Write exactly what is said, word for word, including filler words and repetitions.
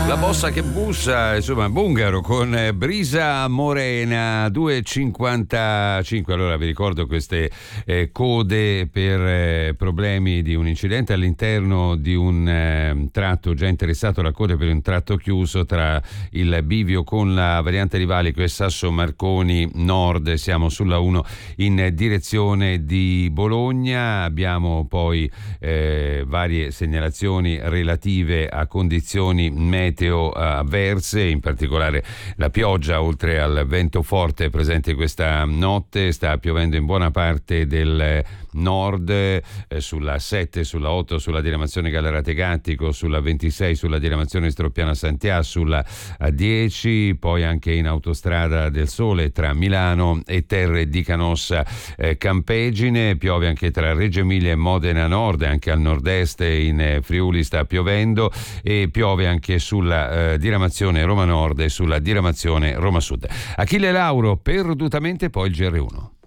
La bossa che bussa, insomma, Bungaro con Brisa Morena, due e cinquantacinque. Allora vi ricordo queste eh, code per eh, problemi di un incidente all'interno di un eh, tratto già interessato, la coda per un tratto chiuso tra il bivio con la variante di Valico e Sasso Marconi Nord. Siamo sulla uno in direzione di Bologna. Abbiamo poi eh, varie segnalazioni relative a condizioni meteo avverse, in particolare la pioggia oltre al vento forte presente questa notte. Sta piovendo in buona parte del nord, eh, sulla sette, sulla otto, sulla diramazione Gallerate Gattico, sulla ventisei, sulla diramazione Stroppiana Santià, sulla dieci, poi anche in autostrada del Sole tra Milano e Terre di Canossa eh, Campegine. Piove anche tra Reggio Emilia e Modena Nord, anche al nord-est in eh, Friuli sta piovendo, e piove anche sulla eh, diramazione Roma Nord e sulla diramazione Roma Sud. Achille Lauro, perdutamente, poi il G R uno.